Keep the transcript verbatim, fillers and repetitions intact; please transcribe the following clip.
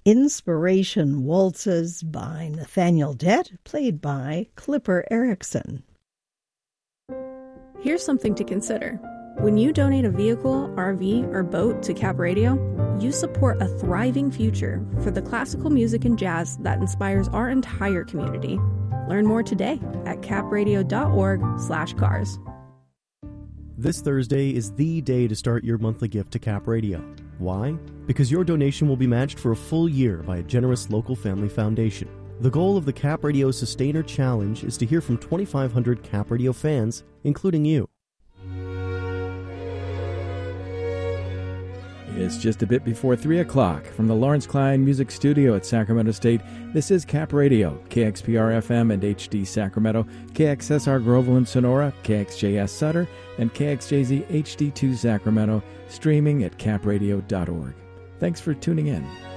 Inspiration Waltzes by Nathaniel Dett, played by Clipper Erickson. Here's something to consider. When you donate a vehicle, R V, or boat to Cap Radio, you support a thriving future for the classical music and jazz that inspires our entire community. Learn more today at capradio.org slash cars. This Thursday is the day to start your monthly gift to Cap Radio. Why? Because your donation will be matched for a full year by a generous local family foundation. The goal of the Cap Radio Sustainer Challenge is to hear from twenty-five hundred Cap Radio fans, including you. It's just a bit before three o'clock. From the Lawrence Klein Music Studio at Sacramento State, this is Cap Radio, K X P R F M and H D Sacramento, K X S R Groveland Sonora, K X J S Sutter, and K X J Z H D two Sacramento, streaming at cap radio dot org. Thanks for tuning in.